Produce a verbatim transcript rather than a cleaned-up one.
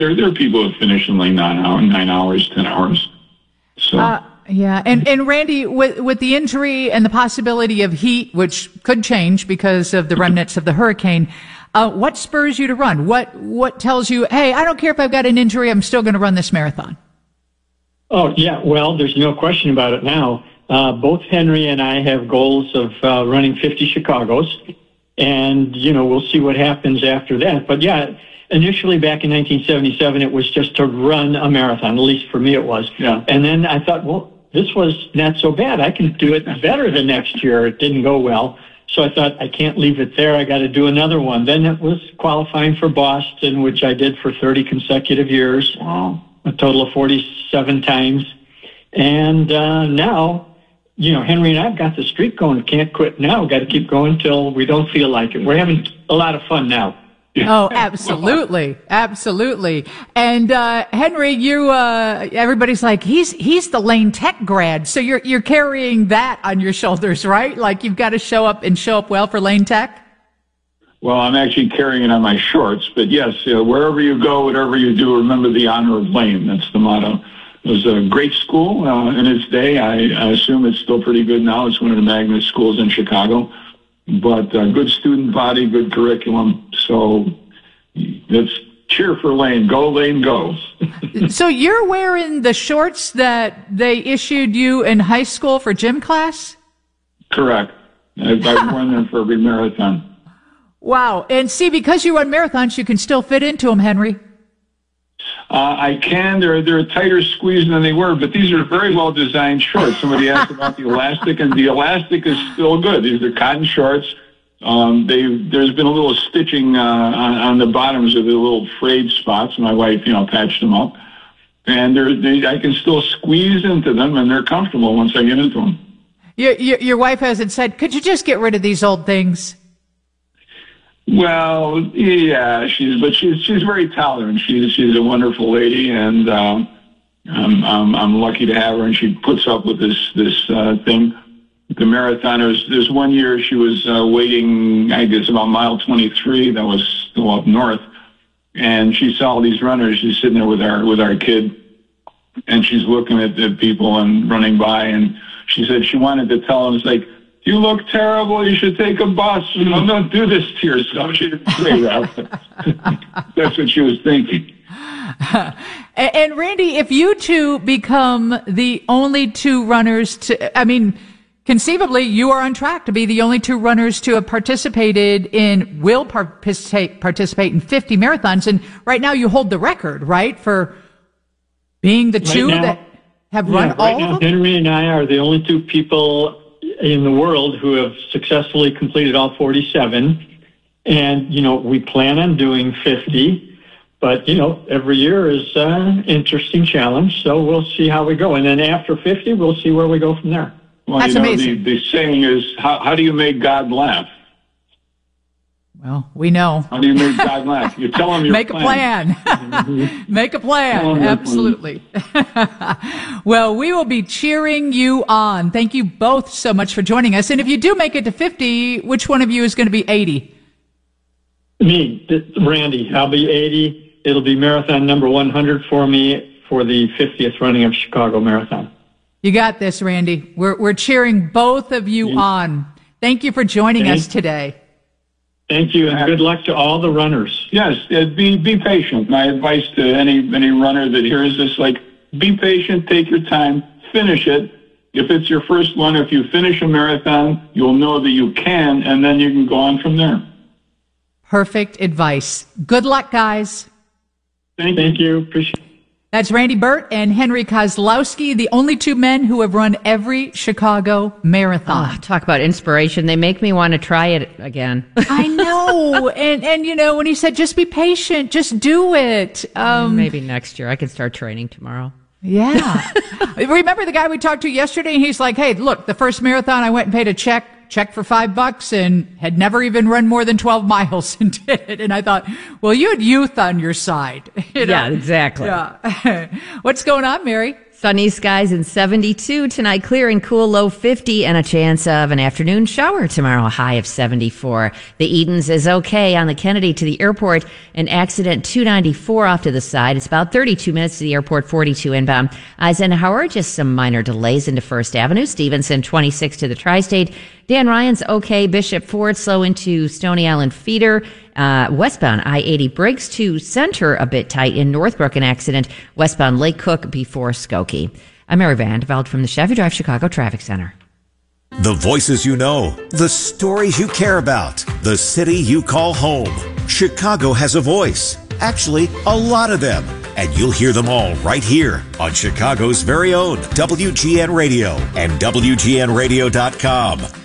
There, there are people who finish in like nine hours, nine hours, ten hours. So. Uh, yeah, and and Randy, with with the injury and the possibility of heat, which could change because of the remnants of the hurricane, uh, what spurs you to run? What what tells you, hey, I don't care if I've got an injury, I'm still going to run this marathon? Oh yeah, well, there's no question about it now. Uh, both Henry and I have goals of uh, running fifty Chicagos, and you know we'll see what happens after that. But yeah. Initially, back in nineteen seventy-seven, it was just to run a marathon. At least for me, it was. Yeah. And then I thought, well, this was not so bad. I can do it better the next year. It didn't go well. So I thought, I can't leave it there. I got to do another one. Then it was qualifying for Boston, which I did for thirty consecutive years. Wow. A total of forty-seven times. And uh, now, you know, Henry and I have got the streak going. Can't quit now. Got to keep going till we don't feel like it. We're having a lot of fun now. Oh, absolutely. Absolutely. And, uh, Henry, you, uh, everybody's like, he's, he's the Lane Tech grad. So you're, you're carrying that on your shoulders, right? Like you've got to show up and show up well for Lane Tech. Well, I'm actually carrying it on my shorts, but yes, uh, wherever you go, whatever you do, remember the honor of Lane. That's the motto. It was a great school, uh, in its day. I, I assume it's still pretty good now. It's one of the magnet schools in Chicago. But uh, good student body, good curriculum. So let's cheer for Lane. Go, Lane, go. So you're wearing the shorts that they issued you in high school for gym class? Correct. I've, I've worn them for every marathon. Wow. And see, because you run marathons, you can still fit into them, Henry. Uh, I can. They're they're a tighter squeeze than they were, but these are very well designed shorts. Somebody asked about the elastic, and the elastic is still good. These are cotton shorts. Um, they there's been a little stitching uh, on, on the bottoms of the little frayed spots. My wife, you know, patched them up, and they're they, I can still squeeze into them, and they're comfortable once I get into them. Your your, your wife hasn't said, "Could you just get rid of these old things?" Well, yeah, she's but she's she's very tolerant. She's she's a wonderful lady, and um, I'm, I'm I'm lucky to have her. And she puts up with this this uh, thing. The marathoners. There's one year she was uh, waiting, I guess about mile twenty-three. That was still up north, and she saw all these runners. She's sitting there with our with our kid, and she's looking at the people and running by, and she said she wanted to tell them, it's like, you look terrible. You should take a bus. You know, don't do this to yourself. She didn't say that. That's what she was thinking. And Randy, if you two become the only two runners to, I mean, conceivably, you are on track to be the only two runners to have participated in, will participate, participate in fifty marathons. And right now you hold the record, right? For being the two right now, that have yeah, run right all now, of them. Henry and I are the only two people in the world who have successfully completed all forty-seven. And, you know, we plan on doing fifty, but, you know, every year is an interesting challenge. So we'll see how we go. And then after fifty, we'll see where we go from there. Well, That's you know, amazing. The, the saying is, how, how do you make God laugh? Well, we know. How do you make God laugh? You tell him your Make plan. a plan. Make a plan. Tell him your Absolutely. Well, we will be cheering you on. Thank you both so much for joining us. And if you do make it to fifty, which one of you is going to be eighty? Me, Randy. I'll be eighty. It'll be marathon number one hundred for me for the fiftieth running of Chicago Marathon. You got this, Randy. We're we're cheering both of you Thanks. on. Thank you for joining Thanks. us today. Thank you, and good luck to all the runners. Yes, uh, be be patient. My advice to any any runner that hears this, like, be patient, take your time, finish it. If it's your first one, if you finish a marathon, you'll know that you can, and then you can go on from there. Perfect advice. Good luck, guys. Thank, Thank you. Appreciate it. That's Randy Burt and Henry Kozlowski, the only two men who have run every Chicago marathon. Oh, talk about inspiration. They make me want to try it again. I know. And, and, you know, when he said, just be patient, just do it. Um, Maybe next year. I can start training tomorrow. Yeah. Remember the guy we talked to yesterday? And he's like, hey, look, the first marathon, I went and paid a check, check for five bucks and had never even run more than twelve miles and did it. And I thought, well, you had youth on your side. You know? Yeah, exactly. Yeah. What's going on, Mary? Sunny skies and seventy-two tonight, clear and cool, low fifty, and a chance of an afternoon shower tomorrow, a high of seventy-four. The Edens is okay on the Kennedy to the airport. An accident two ninety-four off to the side. It's about thirty-two minutes to the airport, forty-two inbound. Eisenhower, just some minor delays into First Avenue. Stevenson, twenty-six to the Tri-State. Dan Ryan's okay. Bishop Ford, slow into Stony Island Feeder. Uh, westbound I eighty Briggs to Center, a bit tight in Northbrook, an accident. Westbound Lake Cook before Skokie. I'm Mary Vandeveld from the Chevy Drive Chicago Traffic Center. The voices you know, the stories you care about, the city you call home. Chicago has a voice. Actually, a lot of them. And you'll hear them all right here on Chicago's very own W G N Radio and W G N radio dot com.